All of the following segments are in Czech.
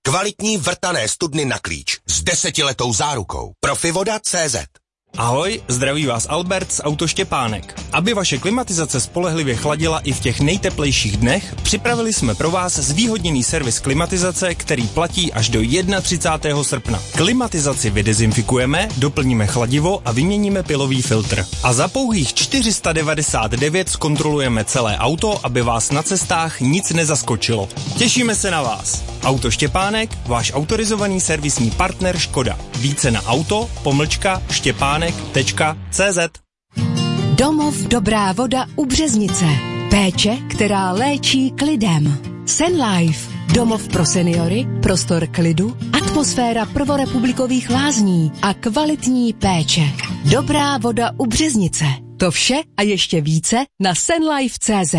Kvalitní vrtané studny na klíč s 10letou zárukou. Profivoda.cz. Ahoj, zdraví vás Albert z Auto Štěpánek. Aby vaše klimatizace spolehlivě chladila i v těch nejteplejších dnech, připravili jsme pro vás zvýhodněný servis klimatizace, který platí až do 31. srpna. Klimatizaci vydezinfikujeme, doplníme chladivo a vyměníme pilový filtr. A za pouhých 499 zkontrolujeme celé auto, aby vás na cestách nic nezaskočilo. Těšíme se na vás. Auto Štěpánek, váš autorizovaný servisní partner Škoda. Více na auto-štěpánek.cz. Domov Dobrá voda u Březnice. Péče, která léčí klidem. Senlife. Domov pro seniory, prostor klidu, atmosféra prvorepublikových lázní a kvalitní péče. Dobrá voda u Březnice. To vše a ještě více na senlife.cz.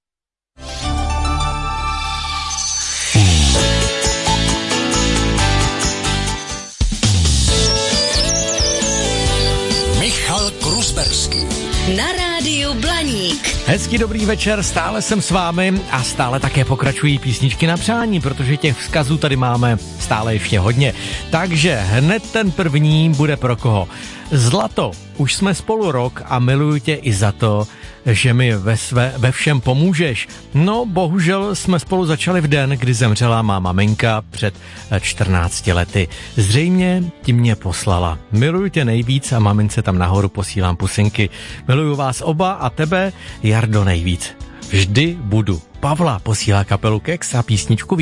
Michal Krusberský Na rádiu Blaník. Hezký dobrý večer, stále jsem s vámi a stále také pokračují písničky na přání, protože těch vzkazů tady máme stále ještě hodně. Takže hned ten první bude pro koho? Zlato, už jsme spolu rok a miluju tě i za to, že mi ve všem pomůžeš. No, bohužel jsme spolu začali v den, kdy zemřela má maminka před 14 lety. Zřejmě ti mě poslala. Miluju tě nejvíc a mamince tam nahoru posílám pusinky. Miluju vás oba a tebe, Jardo, nejvíc. Vždy budu. Pavla posílá kapelu Kex a písničku